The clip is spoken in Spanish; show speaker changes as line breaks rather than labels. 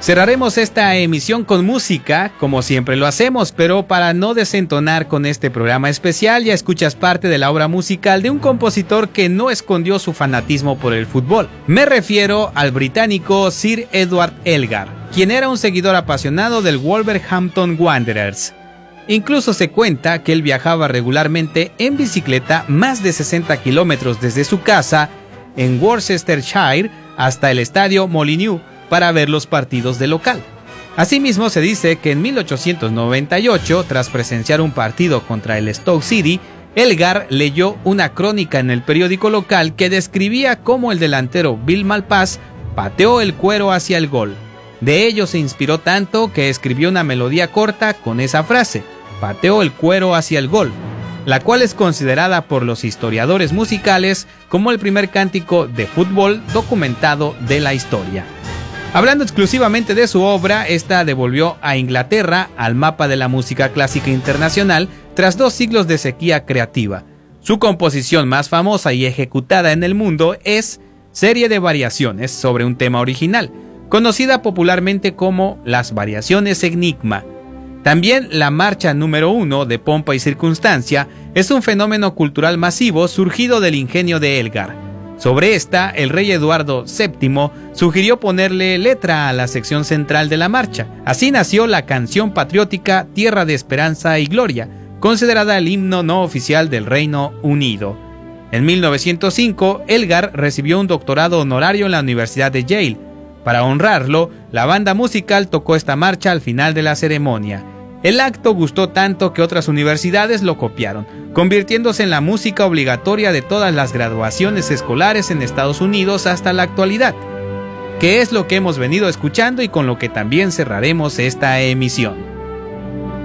Cerraremos esta emisión con música, como siempre lo hacemos, pero para no desentonar con este programa especial, ya escuchas parte de la obra musical de un compositor que no escondió su fanatismo por el fútbol. Me refiero al británico Sir Edward Elgar, quien era un seguidor apasionado del Wolverhampton Wanderers. Incluso se cuenta que él viajaba regularmente en bicicleta más de 60 kilómetros desde su casa en Worcestershire hasta el estadio Molineux para ver los partidos de local. Asimismo, se dice que en 1898, tras presenciar un partido contra el Stoke City, Elgar leyó una crónica en el periódico local que describía cómo el delantero Bill Malpass pateó el cuero hacia el gol. De ello se inspiró tanto que escribió una melodía corta con esa frase, pateó el cuero hacia el gol, la cual es considerada por los historiadores musicales como el primer cántico de fútbol documentado de la historia. Hablando exclusivamente de su obra, esta devolvió a Inglaterra al mapa de la música clásica internacional tras 2 siglos de sequía creativa. Su composición más famosa y ejecutada en el mundo es Serie de variaciones sobre un tema original, conocida popularmente como las Variaciones Enigma. También la marcha número 1 de Pompa y Circunstancia es un fenómeno cultural masivo surgido del ingenio de Elgar. Sobre esta, el rey Eduardo VII sugirió ponerle letra a la sección central de la marcha. Así nació la canción patriótica Tierra de Esperanza y Gloria, considerada el himno no oficial del Reino Unido. En 1905, Elgar recibió un doctorado honorario en la Universidad de Yale. Para honrarlo, la banda musical tocó esta marcha al final de la ceremonia. El acto gustó tanto que otras universidades lo copiaron, convirtiéndose en la música obligatoria de todas las graduaciones escolares en Estados Unidos hasta la actualidad, que es lo que hemos venido escuchando y con lo que también cerraremos esta emisión.